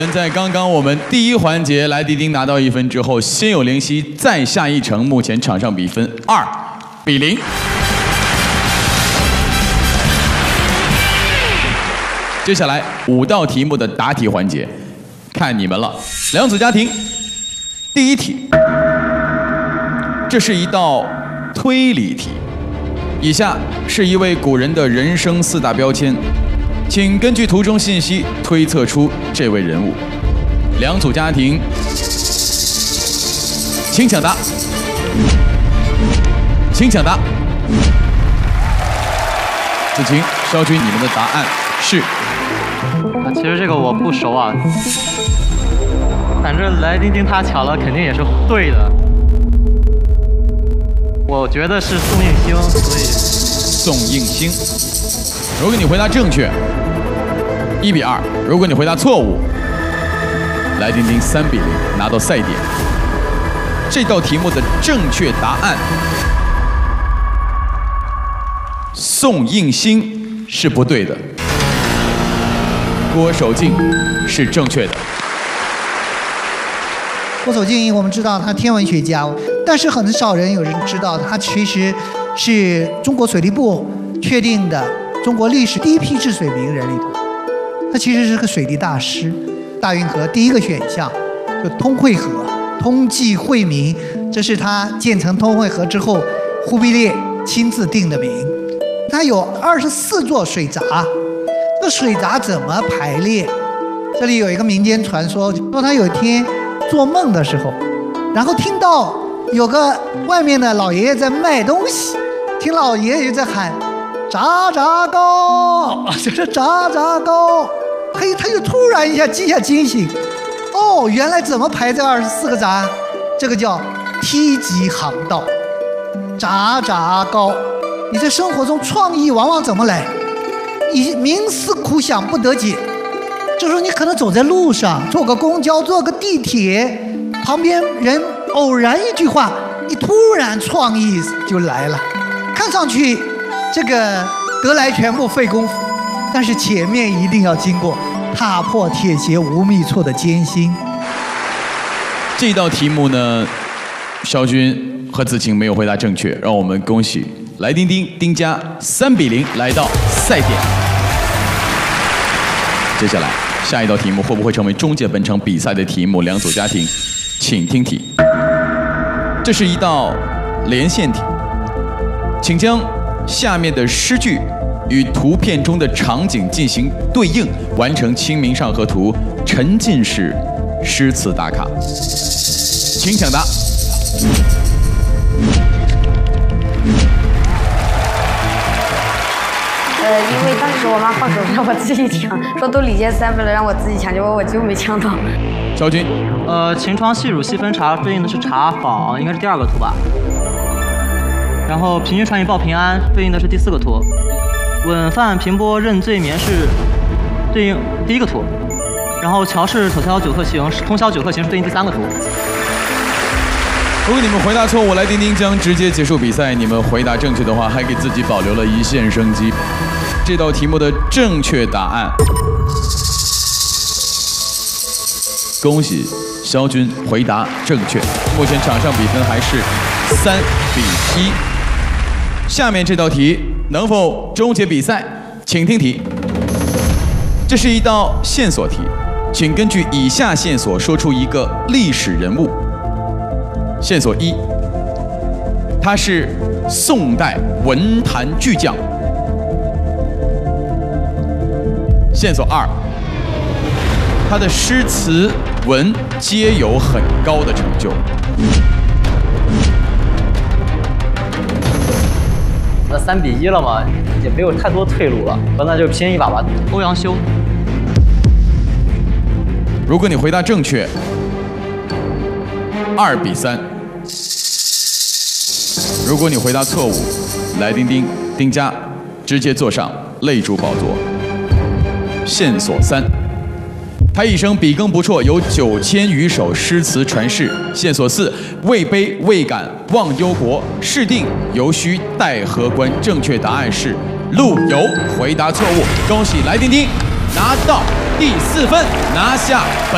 在刚刚我们第一环节，来丁丁拿到1分之后，心有灵犀，再下一城。目前场上比分2-0。接下来5道题目的答题环节，看你们了。两组家庭，第一题，这是一道推理题。以下是一位古人的人生4大标签。 请根据图中信息推测出这位人物。两组家庭，请抢答，请抢答。子晴、肖军，你们的答案是？ 其实这个我不熟啊，反正来丁丁他抢了，肯定也是对的。我觉得是宋应星，所以宋应星。如果你回答正确，1比2；如果你回答错误，来丁丁3比0拿到赛点。这道题目的正确答案，宋应星是不对的，郭守敬是正确的。 郭守敬，我们知道他天文学家，但是很少人有人知道他其实是中国水利部确定的中国历史第一批治水名人里头。 他其实是个水利大师，大运河第一个选项就通惠河，通济惠民，这是他建成通惠河之后，忽必烈亲自定的名。他有24座水闸，这水闸怎么排列？这里有一个民间传说，说他有一天做梦的时候，然后听到有个外面的老爷爷在卖东西，听老爷爷在喊“炸炸糕”，就是炸炸糕。 嘿，他就突然一下惊醒，哦，原来怎么排这24个闸？这个叫梯级航道，闸闸高。你在生活中创意往往怎么来？你冥思苦想不得解，这时候你可能走在路上，坐个公交，坐个地铁，旁边人偶然一句话，你突然创意就来了。看上去这个得来全不费功夫。 但是前面一定要经过踏破铁鞋无觅处的艰辛。 这道题目呢，肖军和子晴没有回答正确，让我们恭喜来丁丁、丁家3比0来到赛点。接下来下一道题目会不会成为终结本场比赛的题目？两组家庭，请听题。这是一道连线题，请将下面的诗句 与图片中的场景进行对应，完成《清明上河图》沉浸式诗词打卡。请抢答。 因为当时我妈放手让我自己抢，说都领先3分了，让我自己抢，结果我就没抢到。 肖军， 晴窗细乳细分茶对应的是茶坊，应该是第2个图吧。然后平均传语报平安对应的是第4个图。 稳饭平波任罪眠是对应第1个图，然后乔氏口销9克行通宵9克行是对应第3个图。 如果你们回答错误，来丁丁将直接结束比赛；你们回答正确的话，还给自己保留了1线生机。这道题目的正确答案，恭喜肖军回答正确。目前场上比分还是3比1。下面这道题 能否终结比赛？请听题。这是一道线索题，请根据以下线索说出一个历史人物。线索1，他是宋代文坛巨匠。线索2，他的诗词文皆有很高的成就。 那3比1了嘛，也没有太多退路了，那就拼一把吧。欧阳修。 如果你回答正确，2比3；如果你回答错误，来丁丁、丁家直接坐上泪珠宝座。线索3，他一生笔耕不辍，有9000余首诗词传世。线索4，位卑未敢忘忧国，事定犹须待河关。正确答案是陆游。回答错误，恭喜来丁丁拿到第4分，拿下本。